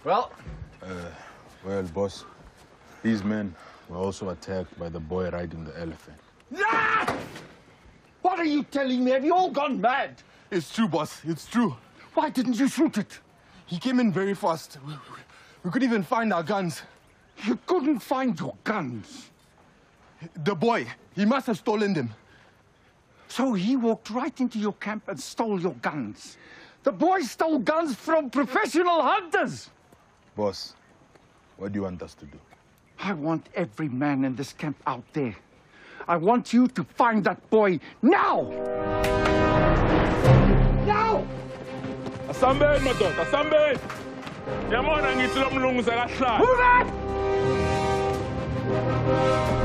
Well? Well, boss, these men were also attacked by the boy riding the elephant. Ah! What are you telling me? Have you all gone mad? It's true, boss. It's true. Why didn't you shoot it? He came in very fast. We couldn't even find our guns. You couldn't find your guns? The boy, he must have stolen them. So he walked right into your camp and stole your guns. The boy stole guns from professional hunters. Boss, what do you want us to do? I want every man in this camp out there. I want you to find that boy now! Now! Asambeni madoda, asambeni! Yabona ngithi lo mlungu sekahlala. Move it!